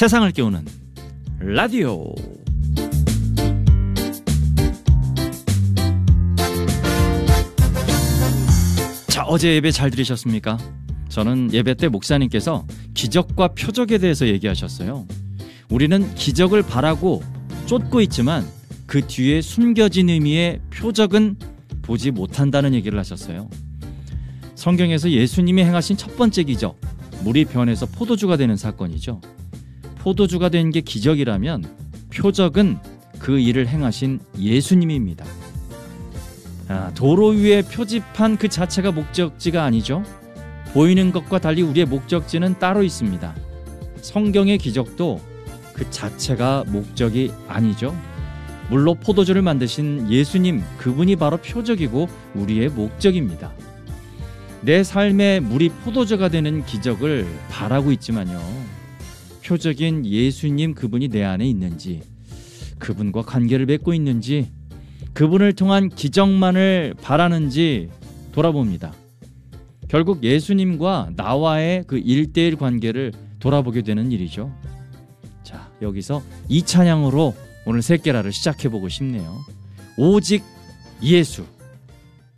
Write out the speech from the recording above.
세상을 깨우는 라디오. 자, 어제 예배 잘 들으셨습니까? 저는 예배 때 목사님께서 기적과 표적에 대해서 얘기하셨어요. 우리는 기적을 바라고 쫓고 있지만 그 뒤에 숨겨진 의미의 표적은 보지 못한다는 얘기를 하셨어요. 성경에서 예수님이 행하신 첫 번째 기적, 물이 변해서 포도주가 되는 사건이죠. 포도주가 된 게 기적이라면 표적은 그 일을 행하신 예수님입니다. 도로 위에 표지판 그 자체가 목적지가 아니죠. 보이는 것과 달리 우리의 목적지는 따로 있습니다. 성경의 기적도 그 자체가 목적이 아니죠. 물로 포도주를 만드신 예수님, 그분이 바로 표적이고 우리의 목적입니다. 내 삶에 물이 포도주가 되는 기적을 바라고 있지만요, 표적인 예수님 그분이 내 안에 있는지, 그분과 관계를 맺고 있는지, 그분을 통한 기적만을 바라는지 돌아봅니다. 결국 예수님과 나와의 그 1:1 관계를 돌아보게 되는 일이죠. 자, 여기서 이 찬양으로 오늘 새끼라를 시작해보고 싶네요. 오직 예수.